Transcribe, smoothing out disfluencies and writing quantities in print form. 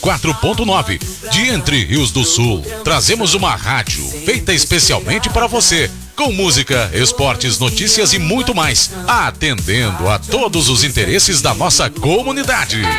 94.9 de Entre Rios do Sul. Trazemos uma rádio feita especialmente para você, com música, esportes, notícias e muito mais, atendendo a todos os interesses da nossa comunidade.